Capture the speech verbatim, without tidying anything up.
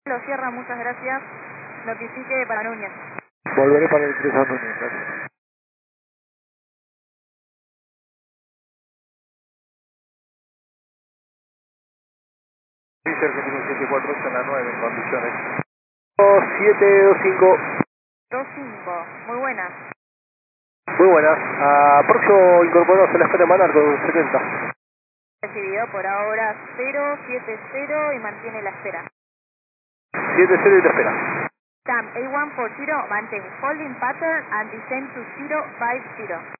Lo cierra, muchas gracias. Notifique para Núñez. Volveré para el cruzado Núñez, gracias. Fisher siete cuatro ocho en la nueve en condiciones. siete dos cinco. dos cinco, muy buenas. Muy buenas. A próximo incorporados a la espera Manar con setenta. Recibido por ahora cero siete cero y mantiene la espera. siete cero y la espera. Cam A uno cuarenta, maintain holding pattern and descend to cero cinco cero.